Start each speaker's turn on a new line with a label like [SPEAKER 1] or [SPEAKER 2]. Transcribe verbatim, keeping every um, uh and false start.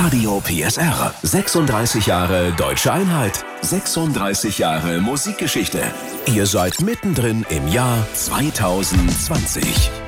[SPEAKER 1] Radio P S R. sechsunddreißig Jahre Deutsche Einheit. sechsunddreißig Jahre Musikgeschichte. Ihr seid mittendrin im Jahr zweitausendzwanzig.